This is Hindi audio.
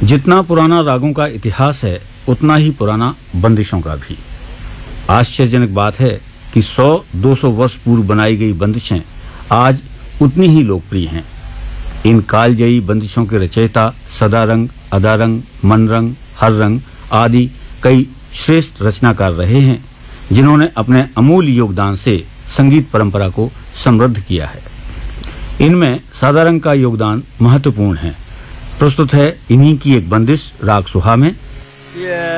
जितना पुराना रागों का इतिहास है उतना ही पुराना बंदिशों का भी। आश्चर्यजनक बात है कि 100-200 वर्ष पूर्व बनाई गई बंदिशें आज उतनी ही लोकप्रिय हैं। इन कालजयी बंदिशों के रचयिता सदारंग, अदारंग, मनरंग, हररंग आदि कई श्रेष्ठ रचनाकार रहे हैं, जिन्होंने अपने अमूल्य योगदान से संगीत परंपरा को समृद्ध किया है। इनमें सदारंग का योगदान महत्वपूर्ण है। प्रस्तुत है इन्हीं की एक बंदिश राग सुहा में।